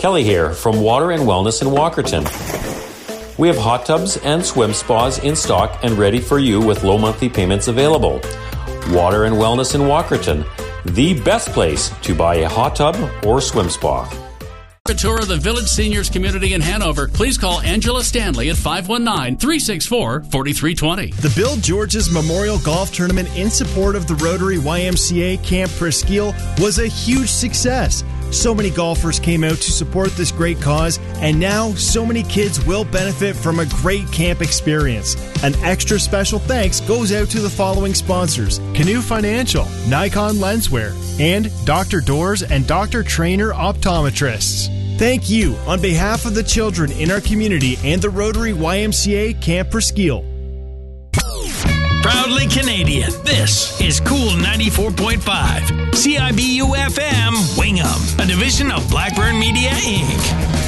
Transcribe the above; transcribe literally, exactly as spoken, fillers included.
Kelly here from Water and Wellness in Walkerton. We have hot tubs and swim spas in stock and ready for you with low monthly payments available. Water and Wellness in Walkerton, the best place to buy a hot tub or swim spa. A tour of the Village Seniors Community in Hanover, please call Angela Stanley at five one nine, three six four, four three two zero. The Bill George's Memorial Golf Tournament in support of the Rotary Y M C A Camp Presqu'île was a huge success. So many golfers came out to support this great cause, and now so many kids will benefit from a great camp experience. An extra special thanks goes out to the following sponsors: Canoe Financial, Nikon Lenswear, and Doctor Doors and Doctor Trainer Optometrists. Thank you on behalf of the children in our community and the Rotary Y M C A Camp Presqu'île. Proudly Canadian, this is Cool ninety-four point five. C I B U F M, Wingham, a division of Blackburn Media, Incorporated.